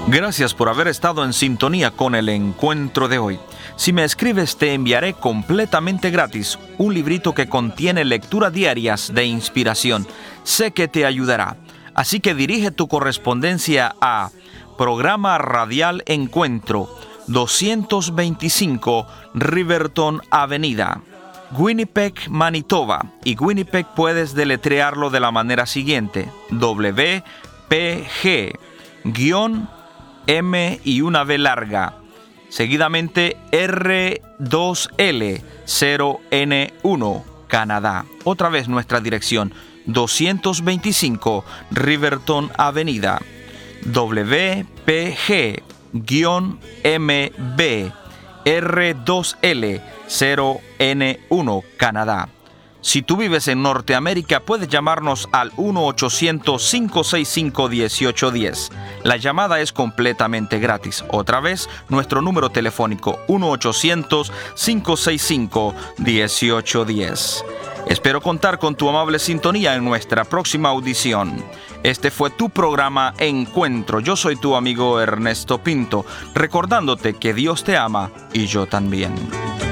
Gracias por haber estado en sintonía con el encuentro de hoy. Si me escribes, te enviaré completamente gratis un librito que contiene lecturas diarias de inspiración. Sé que te ayudará. Así que dirige tu correspondencia a Programa Radial Encuentro, 225 Riverton Avenida, Winnipeg, Manitoba. Y Winnipeg puedes deletrearlo de la manera siguiente: WPG-M y una V larga, seguidamente R2L0N1, Canadá. Otra vez nuestra dirección: 225 Riverton Avenida, WPG-MB R2L0N1, Canadá. Si tú vives en Norteamérica, puedes llamarnos al 1-800-565-1810. La llamada es completamente gratis. Otra vez, nuestro número telefónico, 1-800-565-1810. Espero contar con tu amable sintonía en nuestra próxima audición. Este fue tu programa Encuentro. Yo soy tu amigo Ernesto Pinto, recordándote que Dios te ama y yo también.